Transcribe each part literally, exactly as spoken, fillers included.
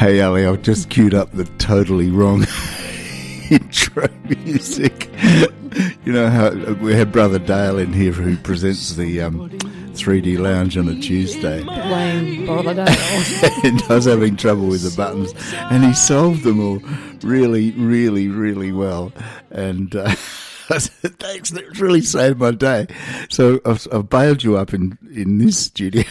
Hey, Ali, I've just queued up the totally wrong intro music. You know how we had Brother Dale in here who presents the um, three D Lounge on a Tuesday. Blame Brother Dale. And I was having trouble with the buttons, and he solved them all really, really, really well. And uh, I said, thanks, that really saved my day. So I've, I've bailed you up in, in this studio.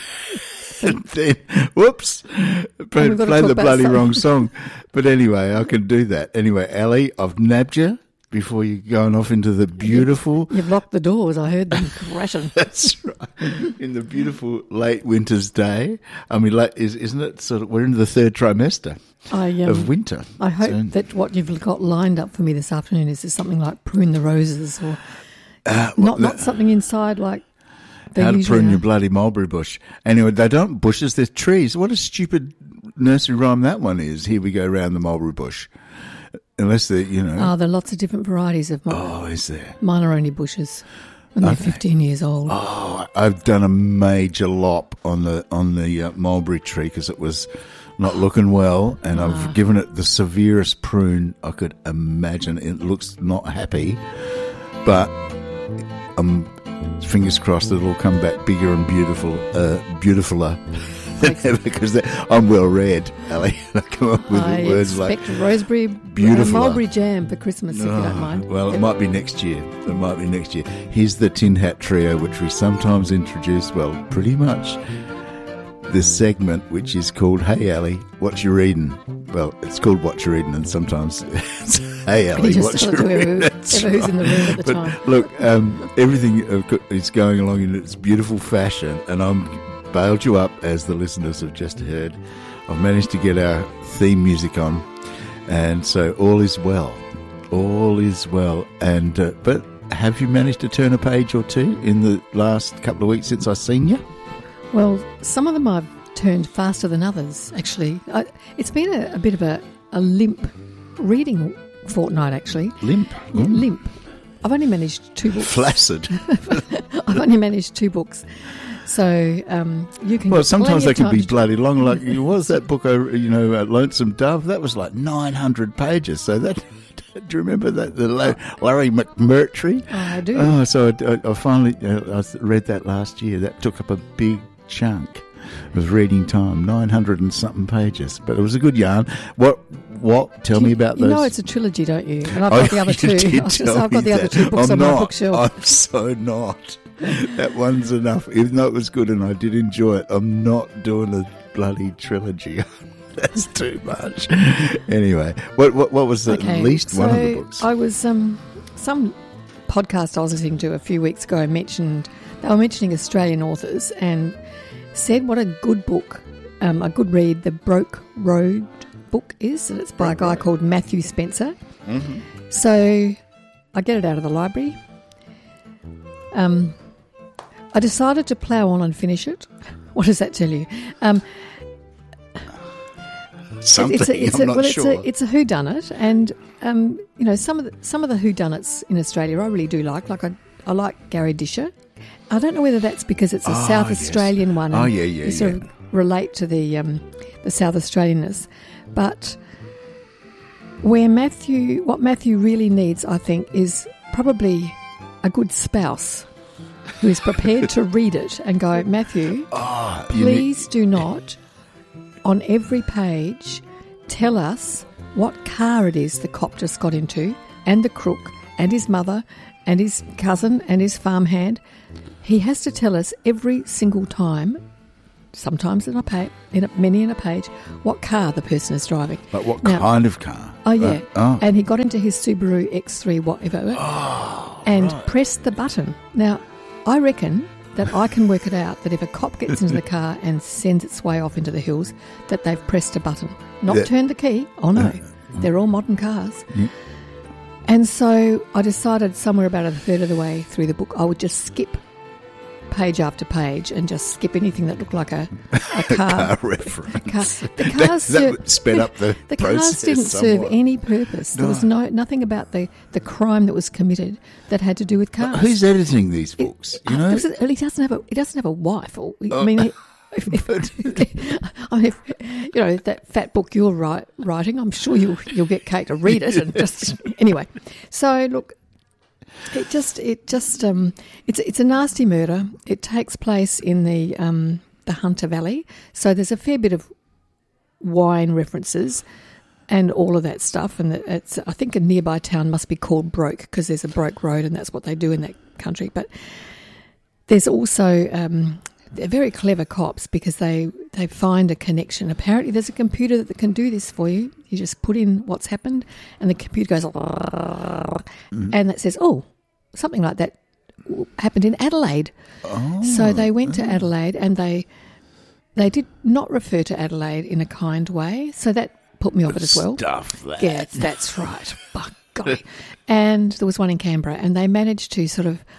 And then, whoops, played the bloody wrong song. But anyway, I can do that. Anyway, Ali, I've nabbed you before you're going off into the beautiful... You've locked the doors. I heard them crashing. That's right. In the beautiful late winter's day. I mean, late, is, isn't it sort of... We're into the third trimester I, um, of winter. I hope so, that what you've got lined up for me this afternoon is just something like Prune the Roses or uh, well, not, not something inside like... How to prune your bloody mulberry bush. Anyway, they don't bushes, they're trees. What a stupid nursery rhyme that one is. Here we go round the mulberry bush. Unless they're, you know... Oh, there are lots of different varieties of mulberry. Oh, is there? Mine are only bushes. And they're okay. fifteen years old. Oh, I've done a major lop on the on the uh, mulberry tree because it was not looking well, and ah. I've given it the severest prune I could imagine. It looks not happy, but I'm... fingers crossed it'll come back bigger and beautiful, uh, beautifuler than ever, because I'm well read, Ali. I come up with I words like roseberry, beautiful, uh, mulberry jam for Christmas, if oh, you don't mind. Well, it might be next year. It might be next year. Here's the Tin Hat Trio, which we sometimes introduce. Well, pretty much this segment, which is called "Hey Ali, what you reading?" Well, it's called "What You Reading," and sometimes it's "Hey Ali, what you reading?" Who's in the room at the but time. Look, um, everything is going along in its beautiful fashion, and I'm bailed you up, as the listeners have just heard. I've managed to get our theme music on, and so all is well. All is well. And uh, but have you managed to turn a page or two in the last couple of weeks since I've seen you? Well, some of them I've turned faster than others, actually. I, it's been a, a bit of a, a limp reading fortnight, actually. Limp? Yeah, limp. I've only managed two books. Flaccid. I've only managed two books. So um, you can... Well, sometimes they can be bloody long. Like, what was that book, you know, uh, Lonesome Dove? That was like nine hundred pages. So that... Do you remember that? The Larry McMurtry? Oh, I do. Oh, so I, I finally uh, I read that last year. That took up a big chunk of reading time, nine hundred and something pages. But it was a good yarn. What? What? Tell you, me about you those. You know it's a trilogy, don't you? And I've got oh, the other two. Did I was tell just, I've got the that. other two books I'm on not, my bookshelf. I'm so not. That one's enough. Even though it was good and I did enjoy it, I'm not doing a bloody trilogy. That's too much. Anyway, what what, what was the, okay, at least so one of the books? I was um, some podcast I was listening to a few weeks ago mentioned they were mentioning Australian authors and said what a good book, um, a good read, the Broke Road book is, and it's by Broke a guy Road. called Matthew Spencer. Mm-hmm. So I get it out of the library. Um, I decided to plough on and finish it. What does that tell you? Um, Something, it's a, it's I'm a, not well, sure. It's a, it's a whodunit, and um, you know some of the, some of the whodunits in Australia I really do like. Like I, I like Gary Disher. I don't know whether that's because it's a oh, South yes. Australian one. Oh yeah, yeah, you sort yeah. of relate to the um, the South Australianness, but where Matthew, what Matthew really needs, I think, is probably a good spouse who is prepared to read it and go, Matthew, oh, please do not, on every page, tell us what car it is the cop just got into, and the crook, and his mother, and his cousin, and his farmhand. He has to tell us every single time, sometimes in a page, in a, many in a page, what car the person is driving. But what now, kind of car? Oh, yeah. Uh, oh. And he got into his Subaru X three whatever oh, and right. pressed the button. Now, I reckon that I can work it out that if a cop gets into the car and sends its way off into the hills, that they've pressed a button. Not yeah. turned the key. Oh, no. Uh, They're all modern cars. Yeah. And so I decided somewhere about a third of the way through the book, I would just skip page after page and just skip anything that looked like a, a car, car reference. A car. The cars that, that served, sped up the, the process cars didn't somewhat. serve any purpose. There no. was no nothing about the, the crime that was committed that had to do with cars. But who's editing these books? It, you know, it, he doesn't have a he doesn't have a wife. Or, oh. I mean, he, if, if, I mean, if, you know, that fat book you're write, writing, I'm sure you'll you'll get Kate to read it and just anyway. So look, it just it just um, it's it's a nasty murder. It takes place in the um, the Hunter Valley, so there's a fair bit of wine references and all of that stuff. And it's I think a nearby town must be called Broke because there's a Broke Road, and that's what they do in that country. But there's also um, they're very clever cops because they, they find a connection. Apparently there's a computer that can do this for you. You just put in what's happened and the computer goes mm-hmm. and that says, oh, something like that happened in Adelaide. Oh, so they went to oh. Adelaide and they they did not refer to Adelaide in a kind way. So that put me off it as well. Stuff that. Yeah, that's right. By golly. And there was one in Canberra and they managed to sort of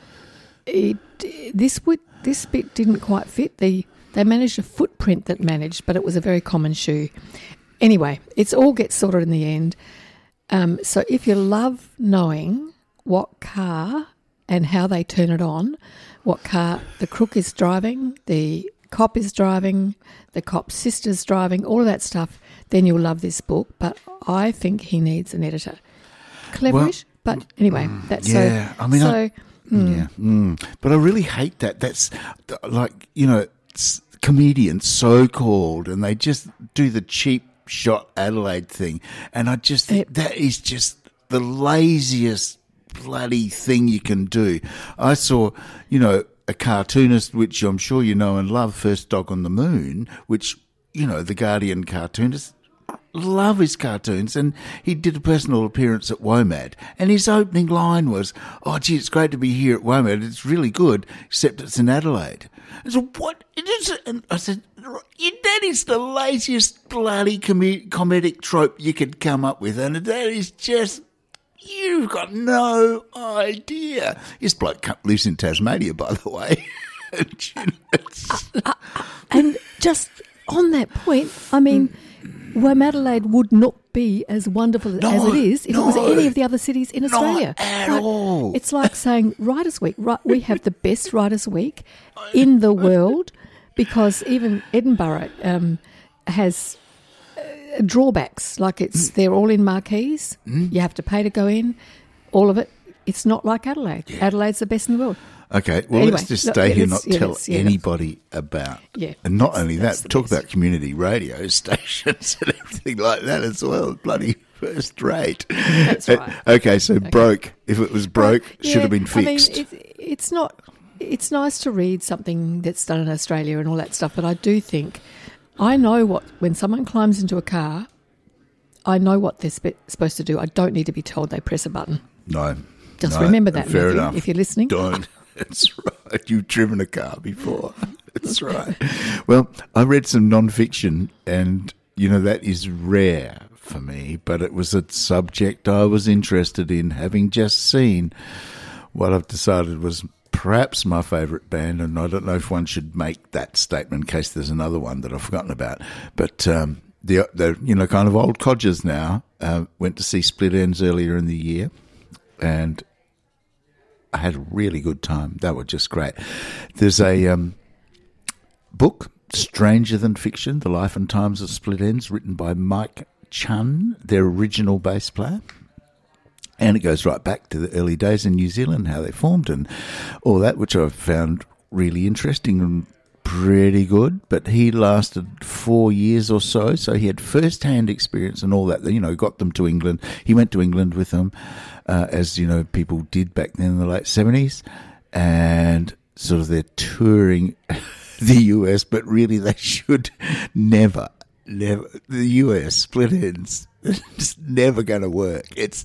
it, this would this bit didn't quite fit. The they managed a footprint that managed, but it was a very common shoe. Anyway, it's all gets sorted in the end. Um, so if you love knowing what car and how they turn it on, what car the crook is driving, the cop is driving, the cop's sister's driving, all of that stuff, then you'll love this book. But I think he needs an editor. Cleverish, well, but anyway, that's yeah. so. I mean, so, I, mm. yeah, mm. But I really hate that. That's like you know, it's comedians so called, and they just do the cheap shot Adelaide thing, and I just think it, that is just the laziest bloody thing you can do. I saw, you know, a cartoonist, which I'm sure you know and love, First Dog on the Moon, which, you know, the Guardian cartoonist, love his cartoons, and he did a personal appearance at WOMAD, and his opening line was, oh, gee, it's great to be here at WOMAD, it's really good, except it's in Adelaide. I said, what? It is, and I said, that is the laziest bloody com- comedic trope you could come up with, and that is just... You've got no idea. This bloke lives in Tasmania, by the way. uh, uh, and just on that point, I mean, WOMAD Adelaide would not be as wonderful no, as it is if no, it was any of the other cities in Australia. Not at like, all. It's like saying Writers' Week. Right, we have the best Writers' Week in the world because even Edinburgh um, has... drawbacks, like it's they're all in marquees. Mm. You have to pay to go in. All of it. It's not like Adelaide. Yeah. Adelaide's the best in the world. Okay, well, anyway, let's just stay look, here, not yeah, tell yeah, anybody about. Yeah, and not only that, talk best. about community radio stations and everything like that as well. Bloody first rate. That's right. Okay, so okay. Broke. If it was broke, well, yeah, should have been fixed. I mean, it, it's not. It's nice to read something that's done in Australia and all that stuff, but I do think. I know what, when someone climbs into a car, I know what they're sp- supposed to do. I don't need to be told they press a button. No. Just no, remember that, fair Matthew, enough. if you're listening. Don't. That's right. You've driven a car before. That's right. Well, I read some non-fiction, and, you know, that is rare for me, but it was a subject I was interested in, having just seen what I've decided was perhaps my favourite band, and I don't know if one should make that statement in case there's another one that I've forgotten about. But um, the, the you know kind of old codgers now uh, went to see Split Enz earlier in the year, and I had a really good time. They were just great. There's a um, book, Stranger Than Fiction: The Life and Times of Split Enz, written by Mike Chun, their original bass player. And it goes right back to the early days in New Zealand, how they formed and all that, which I found really interesting and pretty good. But he lasted four years or so, so he had first-hand experience and all that. You know, got them to England. He went to England with them, uh, as, you know, people did back then in the late seventies. And sort of they're touring the U S, but really they should never, never, the U S, Split Enz, it's never going to work. It's